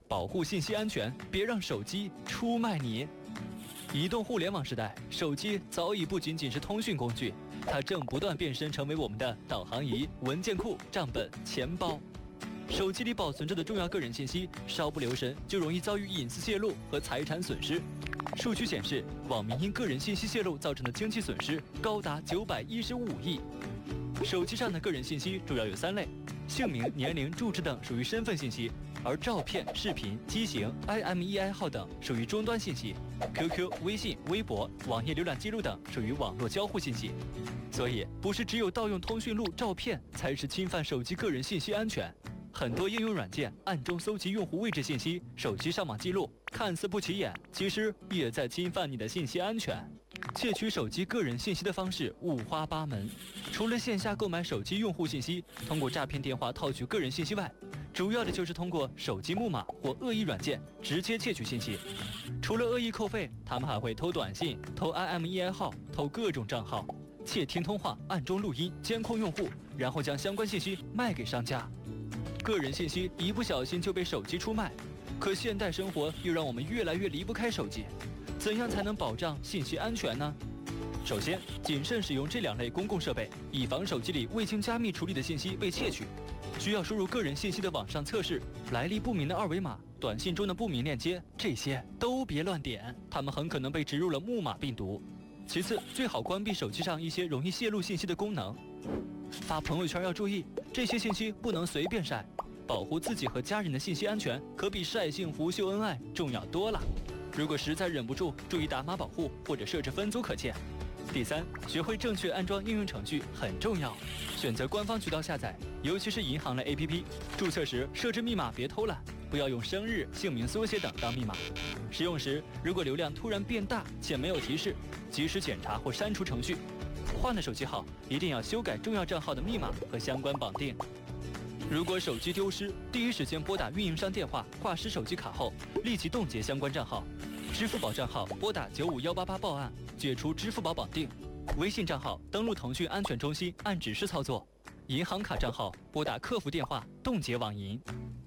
保护信息安全，别让手机出卖你。移动互联网时代，手机早已不仅仅是通讯工具，它正不断变身成为我们的导航仪、文件库、账本、钱包。手机里保存着的重要个人信息，稍不留神就容易遭遇隐私泄露和财产损失。数据显示，网民因个人信息泄露造成的经济损失高达915亿。手机上的个人信息主要有3类：姓名、年龄、住址等属于身份信息，而照片、视频、机型、IMEI 号等属于终端信息。QQ、微信、微博、网页浏览记录等属于网络交互信息。所以，不是只有盗用通讯录、照片才是侵犯手机个人信息安全。很多应用软件暗中搜集用户位置信息、手机上网记录，看似不起眼，其实也在侵犯你的信息安全。窃取手机个人信息的方式五花八门，除了线下购买手机用户信息，通过诈骗电话套取个人信息外，主要的就是通过手机木马或恶意软件直接窃取信息。除了恶意扣费，他们还会偷短信、偷 IMEI 号、偷各种账号，窃听通话、暗中录音、监控用户，然后将相关信息卖给商家。个人信息一不小心就被手机出卖，可现代生活又让我们越来越离不开手机，怎样才能保障信息安全呢？首先，谨慎使用这2类公共设备，以防手机里未经加密处理的信息被窃取。需要输入个人信息的网上测试、来历不明的二维码、短信中的不明链接，这些都别乱点，它们很可能被植入了木马病毒。其次，最好关闭手机上一些容易泄露信息的功能。发朋友圈要注意，这些信息不能随便晒，保护自己和家人的信息安全可比晒幸福秀恩爱重要多了。如果实在忍不住，注意打码保护或者设置分组可见。第三，学会正确安装应用程序很重要，选择官方渠道下载，尤其是银行类 APP。注册时设置密码别偷懒，不要用生日、姓名缩写等当密码。使用时，如果流量突然变大且没有提示，及时检查或删除程序。换了手机号，一定要修改重要账号的密码和相关绑定。如果手机丢失，第一时间拨打运营商电话挂失手机卡后，立即冻结相关账号。支付宝账号拨打95188报案，解除支付宝绑定。微信账号登录腾讯安全中心按指示操作。银行卡账号拨打客服电话冻结网银。